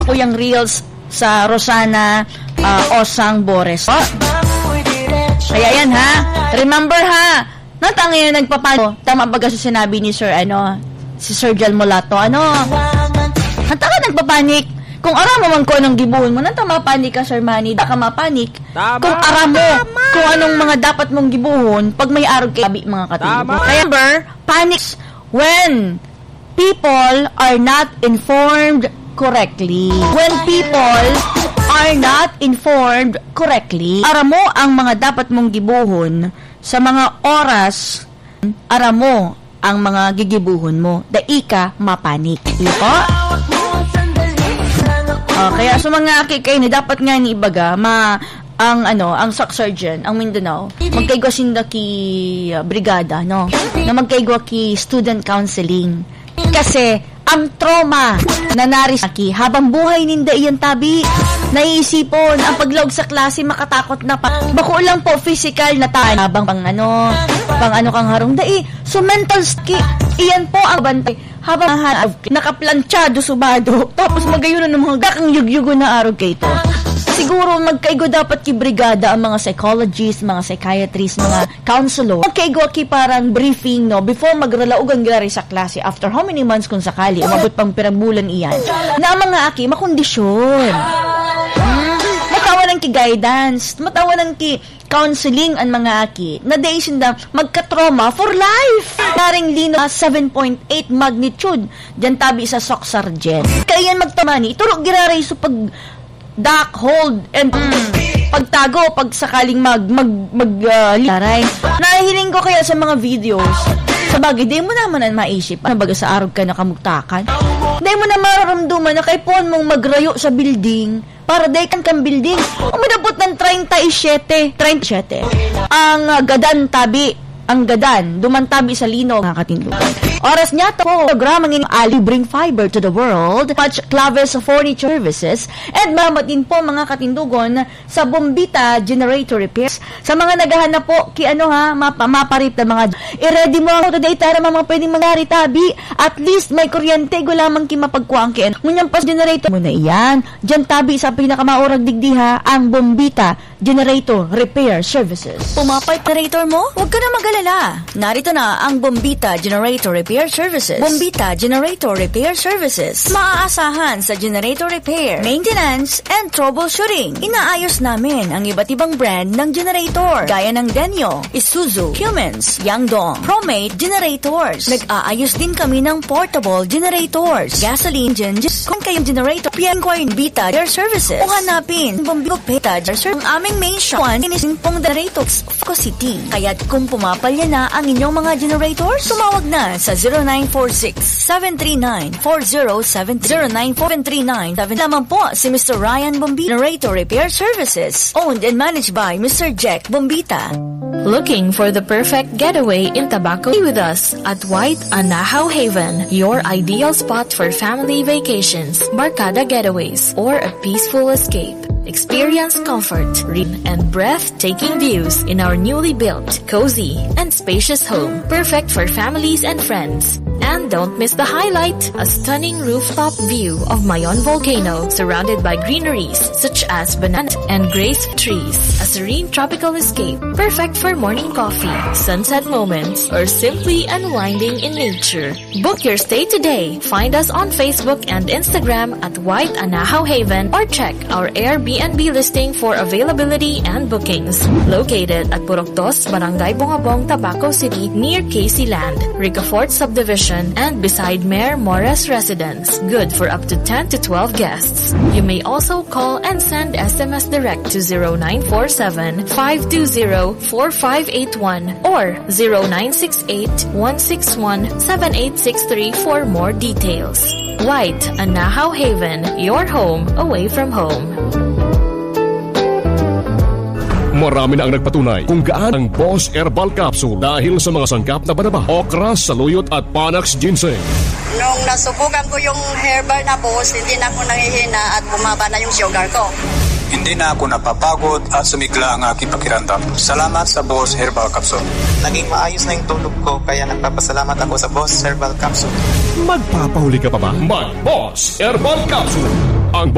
po yung reels sa Rosana Osang Bores. Kaya yan ha, remember ha, natangin nagpapano, tama ba kasi sinabi ni Sir, si Sir Jel Molato, nataka nagpapanik, kung aram mo man ko anong gibuhon mo, nanta mapanik ka, Sir Manny, da ka mapanik, kung aram mo, kung anong mga dapat mong gibuhon, pag may arog kay mga katibo. Kaya remember, panics when people are not informed correctly. When people are not informed correctly, aram mo ang mga dapat mong gibuhon sa mga oras, aram mo ang mga gigibuhon mo. Dai ka mapanik. Ito? Kaya sa mga kikay ni dapat nga ni ibaga ang SOC surgeon, ang Mindanao, magkaigwa sinda ki brigada, no? Na magkaigwa ki student counseling. Kasi ang trauma na narisaki habang buhay ninda iyan tabi, naiisipon ang paglawag sa klase makatakot na pa. Bako lang po physical na tayo habang pang kang harong dai. So mental iyan po ang bantay habang nakaplanchado subado tapos magayunan ng mga dakang yugyugo na araw kay ito. Siguro magkaigo dapat ki brigada ang mga psychologists, mga psychiatrists, mga counselor. Magkaigo ki parang briefing, no, before magralaog ang gilari sa klase after how many months kung sakali umabot pang pirambulan iyan na ang mga aki makondisyon. Matawanan ki guidance, matawanan ki counseling ang mga aki na daisin na magka-trauma for life. Paring lino 7.8 magnitude diyan tabi sa SOC sergeant. Kaya yan magtamani, turok giraray so pag dark hold and pagtago pag sakaling laray. Nahihiling ko kaya sa mga videos. Sa bagay, di mo naman ang maisip. Baga sa arog ka nakamugtakan. Di mo na mararamduman na kay pon mong magrayo sa building para day kang building. Umadabot ng 37. Ang gadan tabi. Ang gadan, dumantabi sa lino ng katindugan. Oras niya to programang in Ali bring fiber to the world, much Claves furniture services, and mamatin po mga katindugon sa Bombita generator repairs. Sa mga naghahanap po, maparip na mga, i-ready mo ako today tara mga pwedeng mangyari tabi, at least may kuryente, gulamang kimapagkuang kian. Ngunyang pas generator mo na iyan, dyan tabi sa pinakamaurag digdiha, ang Bombita generator repair services. Pumapay generator mo? Huwag ka na mag-alala. Narito na ang Bombita generator repair services. Bombita generator repair services. Maaasahan sa generator repair, maintenance, and troubleshooting. Inaayos namin ang iba't ibang brand ng generator gaya ng Denyo, Isuzu, Cummins, Yangdong, Promate generators. Nag-aayos din kami ng portable generators, gasoline engines. Kung kayong generator, PNQuire Bombita repair services. O hanapin Bombita services. Ang aming main shop, inisin pong generators of City. Kaya't kung pumapalya na ang inyong mga generators, tumawag na sa 0946-739-4070. 094739-7 lamang po si Mr. Ryan Bombita Generator Repair Services, owned and managed by Mr. Jack Bombita. Looking for the perfect getaway in Tabaco? Be with us at White Anahaw Haven, your ideal spot for family vacations, barkada getaways, or a peaceful escape. Experience comfort, and breathtaking views in our newly built, cozy, and spacious home. Perfect for families and friends. And don't miss the highlight, a stunning rooftop view of Mayon Volcano surrounded by greeneries such as banana and grace trees. A serene tropical escape, perfect for morning coffee, sunset moments, or simply unwinding in nature. Book your stay today. Find us on Facebook and Instagram at White Anahaw Haven or check our Airbnb listing for availability and bookings. Located at Puroktos, Barangay Bongabong, Tabaco City, near Casey Land, Ricafort Subdivision, and beside Mayor Morris Residence. Good for up to 10 to 12 guests. You may also call and send SMS direct to 0947-520-4581 or 0968-161-7863 for more details. White Anahaw Haven, your home away from home. Marami na ang nagpatunay kung gaan ang Boss Herbal Capsule dahil sa mga sangkap na banaba, okra, saluyot at Panax Ginseng. Nung nasubukan ko yung herbal na Boss, hindi na ako nangihina at bumaba na yung sugar ko. Hindi na ako napapagod at sumigla ang aking pakiramdam. Salamat sa Boss Herbal Capsule. Naging maayos na yung tulog ko kaya nagpapasalamat ako sa Boss Herbal Capsule. Magpapahuli ka pa ba? Mag-Boss Herbal Capsule. Ang